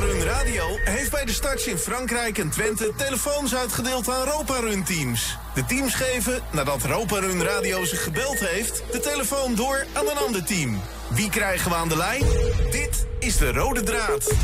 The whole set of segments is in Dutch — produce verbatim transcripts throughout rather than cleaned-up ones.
Run Radio heeft bij de starts in Frankrijk en Twente telefoons uitgedeeld aan Europa Run teams. De teams geven, nadat Europa Run Radio zich gebeld heeft, de telefoon door aan een ander team. Wie krijgen we aan de lijn? Dit is de rode draad.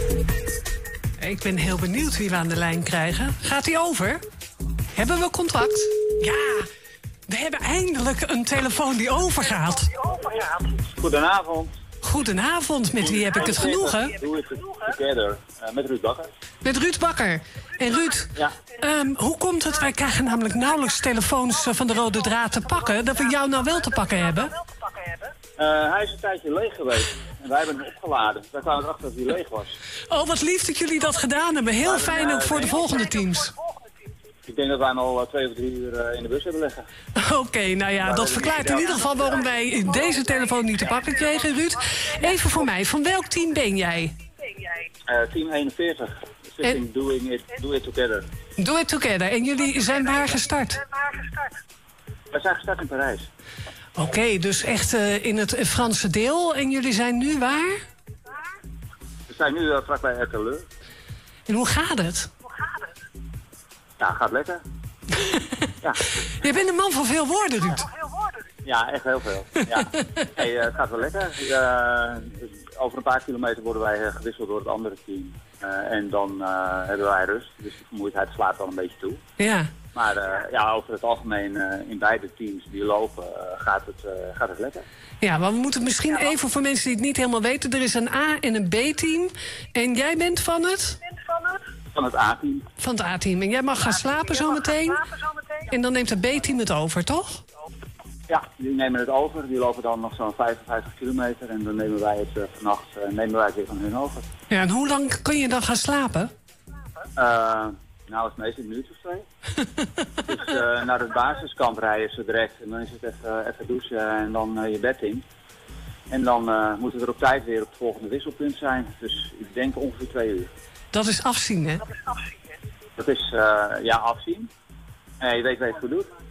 Ik ben heel benieuwd wie we aan de lijn krijgen. Gaat hij over? Hebben we contact? Ja, we hebben eindelijk een telefoon die overgaat. Goedenavond. Goedenavond, met wie heb ik het genoegen? Doe het together, uh, met Ruud Bakker. Met Ruud Bakker. En Ruud, ja. um, hoe komt het? Wij krijgen namelijk nauwelijks telefoons van de rode draad te pakken, dat we jou nou wel te pakken hebben. Uh, hij is een tijdje leeg geweest. En wij hebben hem opgeladen. Wij kwamen erachter dat hij leeg was. Oh, wat lief dat jullie dat gedaan hebben. Heel fijn ook voor de volgende teams. Ik denk dat wij hem al uh, twee of drie uur uh, in de bus hebben liggen. Oké, okay, nou ja, dat verklaart in ieder geval waarom wij deze telefoon niet te pakken kregen, Ruud. Even voor mij, van welk team ben jij? Uh, team eenenveertig. En... Doing it, do it together. Do it together. En jullie zijn waar gestart? Wij zijn gestart in Parijs. Oké, okay, dus echt uh, in het Franse deel. En jullie zijn nu waar? We zijn nu uh, vlakbij Erteleur. En hoe gaat het? Ja, gaat lekker. Ja. Je bent een man van veel woorden, Ruud. Ja, echt heel veel. Ja. Hey, uh, het gaat wel lekker. Uh, over een paar kilometer worden wij uh, gewisseld door het andere team. Uh, en dan uh, hebben wij rust. Dus de vermoeidheid slaat dan een beetje toe. Ja. Maar uh, ja, over het algemeen uh, in beide teams die lopen uh, gaat, het, uh, gaat het lekker. Ja, maar we moeten misschien even voor mensen die het niet helemaal weten. Er is een A- en een B-team. En jij bent van het? Van het A-team. Van het A-team. En jij mag gaan slapen zometeen. En dan neemt het B-team het over, toch? Ja, die nemen het over. Die lopen dan nog zo'n vijfenvijftig kilometer. En dan nemen wij het uh, vannacht uh, nemen wij het weer van hun over. Ja, en hoe lang kun je dan gaan slapen? Uh, nou, het is meestal een minuut of twee. Dus uh, naar het basiskamp rijden ze direct. En dan is het even, even douchen en dan uh, je bed in. En dan uh, moeten we er op tijd weer op het volgende wisselpunt zijn. Dus ik denk ongeveer twee uur. Dat is afzien, hè? Dat is, uh, ja, afzien. En je weet wat je goed doet.